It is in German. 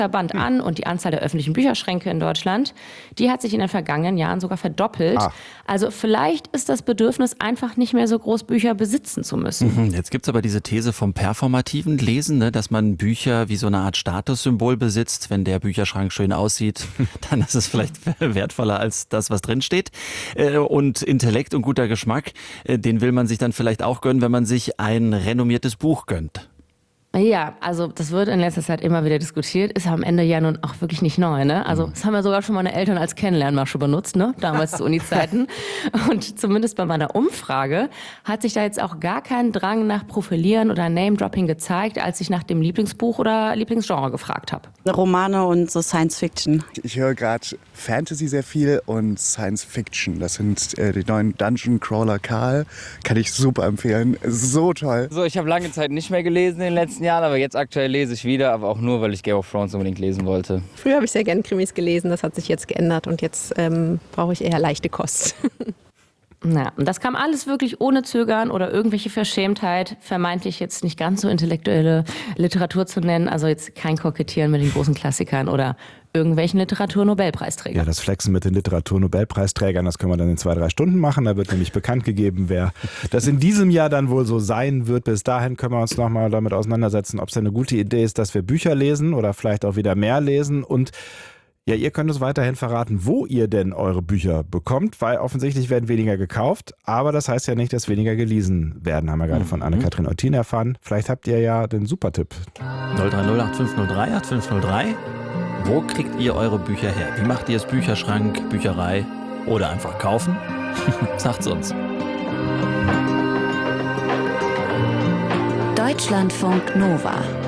Verband an und die Anzahl der öffentlichen Bücherschränke in Deutschland, die hat sich in den vergangenen Jahren sogar verdoppelt. Also vielleicht ist das Bedürfnis einfach nicht mehr so groß, Bücher besitzen zu müssen. Jetzt gibt's aber diese These vom performativen Lesen, ne, dass man Bücher wie so eine Art Statussymbol besitzt. Wenn der Bücherschrank schön aussieht, dann ist es vielleicht wertvoller als das, was drinsteht. Und Intellekt und guter Geschmack, den will man sich dann vielleicht auch gönnen, wenn man sich ein renommiertes Buch gönnt. Ja, also das wird in letzter Zeit immer wieder diskutiert, ist am Ende ja nun auch wirklich nicht neu, ne? Also das haben ja sogar schon meine Eltern als Kennenlernmasche benutzt, ne? Damals zu Uni-Zeiten. Und zumindest bei meiner Umfrage hat sich da jetzt auch gar kein Drang nach Profilieren oder Name-Dropping gezeigt, als ich nach dem Lieblingsbuch oder Lieblingsgenre gefragt habe. Romane und so Science-Fiction. Ich höre gerade Fantasy sehr viel und Science-Fiction. Das sind die neuen Dungeon Crawler Karl. Kann ich super empfehlen. So toll. So, ich habe lange Zeit nicht mehr gelesen in den letzten Jahren, aber jetzt aktuell lese ich wieder, aber auch nur, weil ich Game of Thrones unbedingt lesen wollte. Früher habe ich sehr gerne Krimis gelesen, das hat sich jetzt geändert und jetzt brauche ich eher leichte Kost. Ja, und das kam alles wirklich ohne Zögern oder irgendwelche Verschämtheit, vermeintlich jetzt nicht ganz so intellektuelle Literatur zu nennen, also jetzt kein Kokettieren mit den großen Klassikern oder irgendwelchen Literaturnobelpreisträgern. Ja, das Flexen mit den Literaturnobelpreisträgern, das können wir dann in 2-3 Stunden machen. Da wird nämlich bekannt gegeben, wer das in diesem Jahr dann wohl so sein wird. Bis dahin können wir uns nochmal damit auseinandersetzen, ob es eine gute Idee ist, dass wir Bücher lesen oder vielleicht auch wieder mehr lesen. Und ja, ihr könnt uns weiterhin verraten, wo ihr denn eure Bücher bekommt, weil offensichtlich werden weniger gekauft, aber das heißt ja nicht, dass weniger gelesen werden, haben wir gerade von Anne-Kathrin Eutin erfahren. Vielleicht habt ihr ja den Supertipp. 0308503 8503. Wo kriegt ihr eure Bücher her? Wie macht ihr es? Bücherschrank, Bücherei oder einfach kaufen? Sagt's uns. Deutschlandfunk Nova